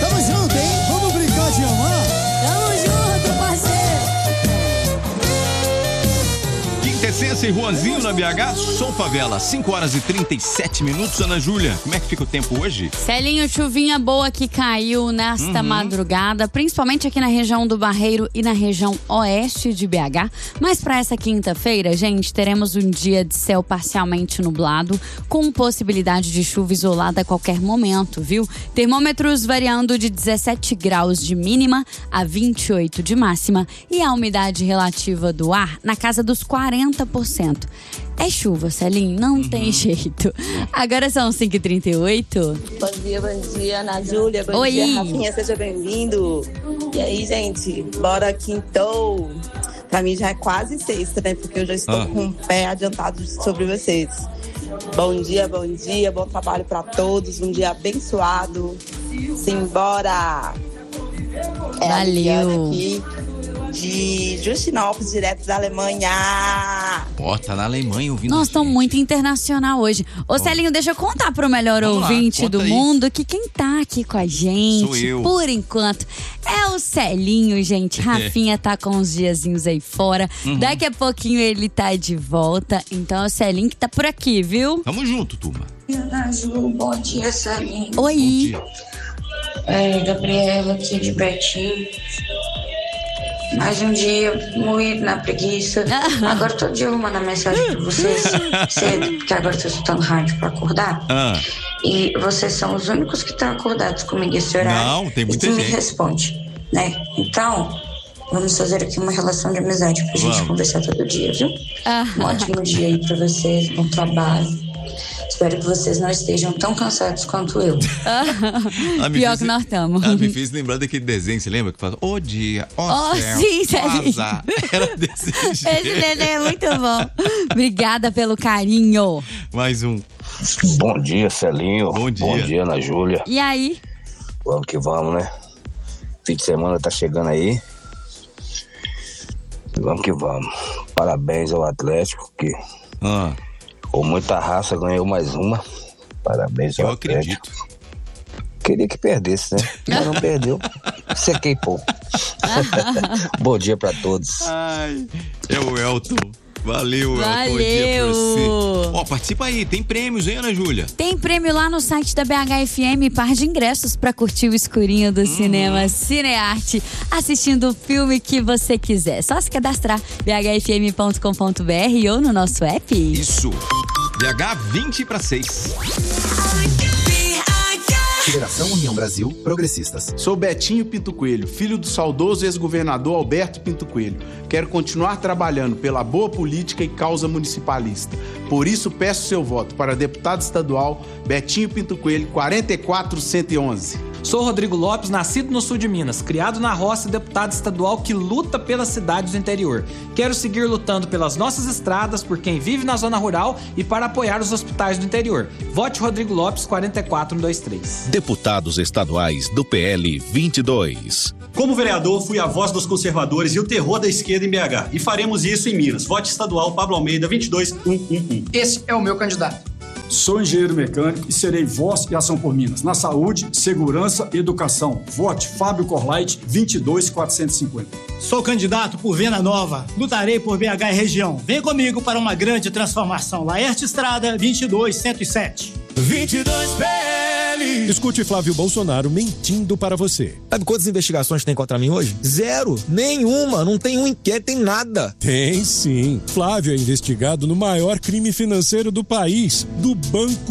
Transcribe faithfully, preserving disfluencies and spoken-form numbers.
Tamo junto, hein? Vamos brincar de amar? Tamo junto, parceiro. Quintessência e Juanzinho na B H, Som Favela, cinco horas e trinta e sete minutos. Ana Júlia, como é que fica o tempo hoje? Celinho, chuvinha boa que caiu nesta Uhum. madrugada, principalmente aqui na região do Barreiro e na região oeste de B H. Mas para essa quinta-feira, gente, teremos um dia de céu parcialmente nublado, com possibilidade de chuva isolada a qualquer momento, viu? Termômetros variando de dezessete graus de mínima a vinte e oito de máxima e a umidade relativa do ar na casa dos quarenta por cento. É chuva, Celinho, não Uhum. tem jeito. Agora são cinco e trinta e oito. Bom dia, bom dia, Ana Júlia. Bom Oi. dia, Rafinha, seja bem-vindo. E aí, gente, bora quintou. Pra mim já é quase sexta, né? Porque eu já estou Ah. com o pé adiantado sobre vocês. Bom dia, bom dia, bom trabalho pra todos. Um dia abençoado. Simbora! É a Valeu. Liliana aqui de Justinópolis, direto da Alemanha. Ó, tá na Alemanha ouvindo. Nós a estamos gente. muito internacional hoje. Ô, Celinho, deixa eu contar pro melhor Vamos lá, ouvinte conta do aí. mundo que quem tá aqui com a gente, Sou eu. por enquanto, é o Celinho, gente. Rafinha tá com uns diazinhos aí fora. Uhum. Daqui a pouquinho ele tá de volta. Então é o Celinho que tá por aqui, viu? Tamo junto, turma. Ana Ju, bom dia, Celinho. Bom Oi. dia. É, Gabriela aqui de Betim. Mais um dia moído na preguiça. Agora todo dia eu vou mandar mensagem pra vocês cedo, porque agora eu tô escutando rádio pra acordar. Ah, E vocês são os únicos que estão acordados comigo esse horário. Não, tem muita e que me gente. responde, né? Então, vamos fazer aqui uma relação de amizade pra gente Vamos. conversar todo dia, viu? Ah. Um ótimo dia aí pra vocês, bom trabalho. Espero que vocês não estejam tão cansados quanto eu. ela me Pior fez- que nós estamos. Ela me fez lembrar daquele desenho, você lembra? Que fala, ô dia, ó Ó, céu, sim, ó Celinho. azar. Era desse Esse jeito. desenho é muito bom. Obrigada pelo carinho. Mais um. Bom dia, Celinho. Bom dia. Bom dia, Ana Júlia. E aí? Vamos que vamos, né? Fim de semana tá chegando aí. Vamos que vamos. Parabéns ao Atlético, que Ah, com muita raça ganhou mais uma. Parabéns ao eu Atlético. acredito. Queria que perdesse, né? Mas não perdeu. Sequei pouco. Bom dia pra todos. Ai, é o Elton. Valeu, Elton. Valeu. Bom dia pra você. Ó, participa aí, tem prêmios, hein, Ana Júlia? Tem prêmio lá no site da B H F M, par de ingressos pra curtir o escurinho do cinema Cinearte, assistindo o filme que você quiser. Só se cadastrar b h f m ponto com ponto b r ou no nosso app. Isso. B H vinte para seis. Federação União Brasil Progressistas. Sou Betinho Pinto Coelho, filho do saudoso ex-governador Alberto Pinto Coelho. Quero continuar trabalhando pela boa política e causa municipalista. Por isso peço seu voto para deputado estadual Betinho Pinto Coelho, quatro quatro um um um. Sou Rodrigo Lopes, nascido no sul de Minas, criado na roça e deputado estadual que luta pelas cidades do interior. Quero seguir lutando pelas nossas estradas, por quem vive na zona rural e para apoiar os hospitais do interior. Vote Rodrigo Lopes, quatro quatro um dois três. Deputados estaduais do P L vinte e dois. Como vereador, fui a voz dos conservadores e o terror da esquerda em B H. E faremos isso em Minas. Vote estadual Pablo Almeida, vinte e dois mil cento e onze. Esse é o meu candidato. Sou engenheiro mecânico e serei voz e ação por Minas. Na saúde, segurança e educação. Vote Fábio Corlait, vinte e dois mil quatrocentos e cinquenta. Sou candidato por Venda Nova. Lutarei por B H e região. Vem comigo para uma grande transformação. Laerte Estrada, vinte e dois mil cento e sete. vinte e dois P L. Escute Flávio Bolsonaro mentindo para você. Sabe quantas investigações tem contra mim hoje? Zero. Nenhuma. Não tem um inquérito, tem nada. Tem sim. Flávio é investigado no maior crime financeiro do país, do Banco